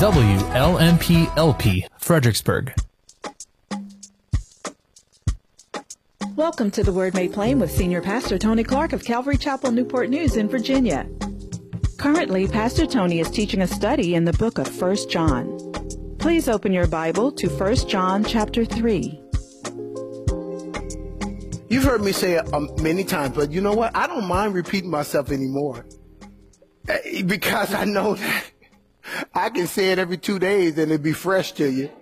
WLMP-LP, Fredericksburg. Welcome to The Word Made Plain with Senior Pastor Tony Clark of Calvary Chapel, Newport News in Virginia. Currently, Pastor Tony is teaching a study in the book of 1 John. Please open your Bible to 1 John chapter 3. You've heard me say it many times, but you know what? I don't mind repeating myself anymore because I know that I can say it every 2 days and it'll be fresh to you.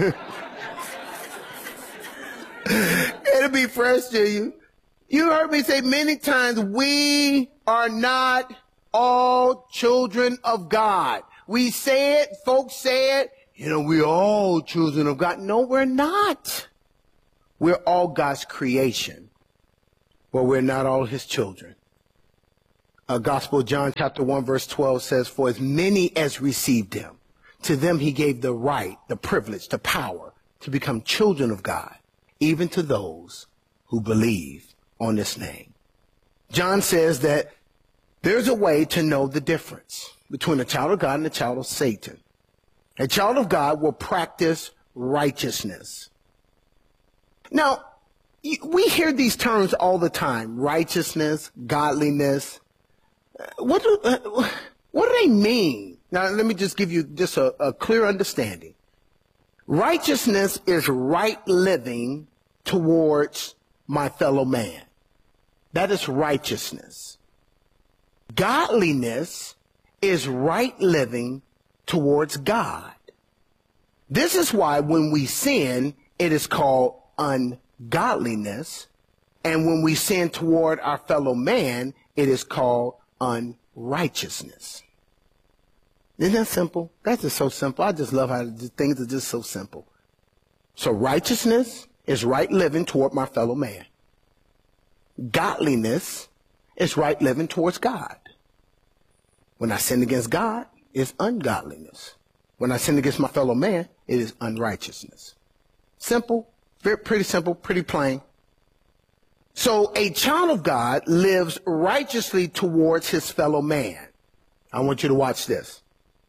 It'll be fresh to you. You heard me say many times, we are not all children of God. We say it, folks say it, we're all children of God. No, we're not. We're all God's creation, but we're not all his children. Gospel of John chapter 1 verse 12 says, for as many as received him, to them he gave the right, the privilege, the power to become children of God, even to those who believe on this name. John says that there's a way to know the difference between a child of God and a child of Satan. A child of God will practice righteousness. Now, we hear these terms all the time, righteousness, godliness. What do they mean? Now, let me just give you just a clear understanding. Righteousness is right living towards my fellow man. That is righteousness. Godliness is right living towards God. This is why when we sin, it is called ungodliness. And when we sin toward our fellow man, it is called unrighteousness. Isn't that simple? That's just so simple. I just love how things are just so simple. So righteousness is right living toward my fellow man. Godliness is right living towards God. When I sin against God, it's ungodliness. When I sin against my fellow man, it is unrighteousness. Simple, pretty simple, pretty plain. So a child of God lives righteously towards his fellow man. I want you to watch this.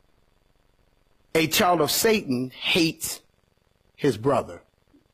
A child of Satan hates his brother,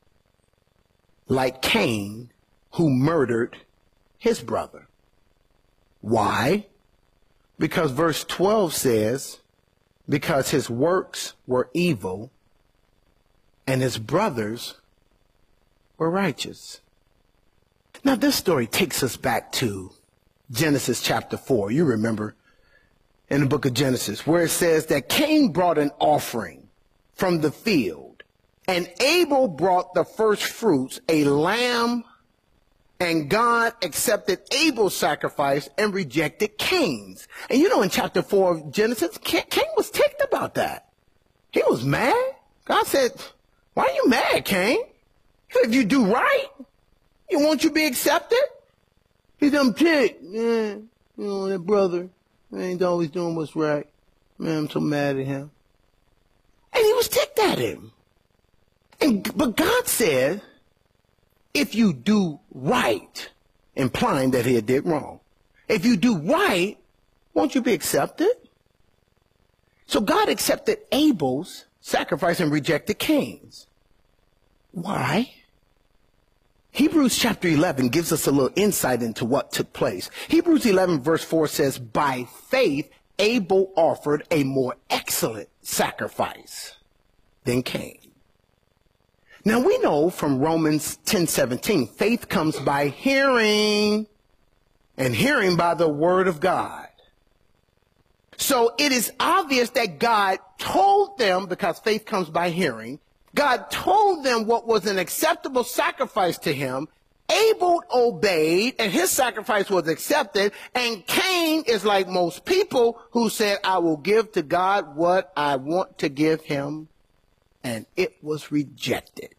like Cain, who murdered his brother. Why? Because verse 12 says, because his works were evil and his brothers were righteous. Now, this story takes us back to Genesis chapter 4. You remember in the book of Genesis where it says that Cain brought an offering from the field and Abel brought the first fruits, a lamb, and God accepted Abel's sacrifice and rejected Cain's. And in chapter 4 of Genesis, Cain was ticked about that. He was mad. God said, why are you mad, Cain? He said, if you do right, won't you be accepted? He said, I'm ticked. Man, that brother ain't always doing what's right. Man, I'm so mad at him. And he was ticked at him. But God said, if you do right, implying that he did wrong. If you do right, won't you be accepted? So God accepted Abel's sacrifice and rejected Cain's. Why? Hebrews chapter 11 gives us a little insight into what took place. Hebrews 11 verse 4 says, by faith, Abel offered a more excellent sacrifice than Cain. Now we know from Romans 10:17, faith comes by hearing, and hearing by the word of God. So it is obvious that God told them, because faith comes by hearing, God told them what was an acceptable sacrifice to him. Abel obeyed, and his sacrifice was accepted. And Cain is like most people who said, I will give to God what I want to give him. And it was rejected.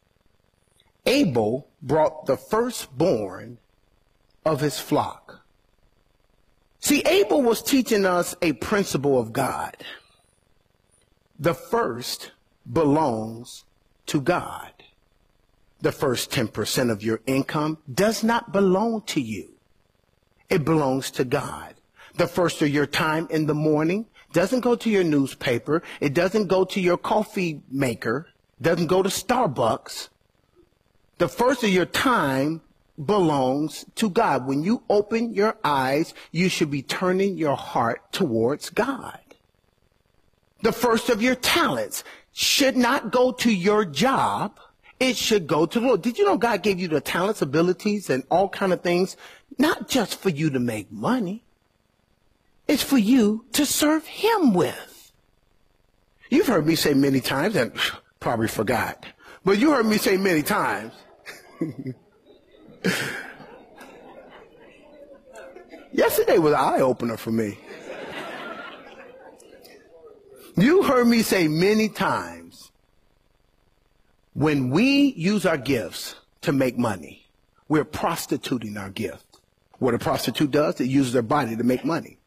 Abel brought the firstborn of his flock. See, Abel was teaching us a principle of God. The first belongs to God. The first 10% of your income does not belong to you. It belongs to God. The first of your time in the morning doesn't go to your newspaper. It doesn't go to your coffee maker. Doesn't go to Starbucks. The first of your time belongs to God. When you open your eyes, you should be turning your heart towards God. The first of your talents should not go to your job. It should go to the Lord. Did you know God gave you the talents, abilities, and all kind of things, not just for you to make money. It's for you to serve him with. You've heard me say many times, and probably forgot, but you heard me say many times, yesterday was an eye-opener for me. You heard me say many times, when we use our gifts to make money, we're prostituting our gift. What a prostitute does, it uses their body to make money.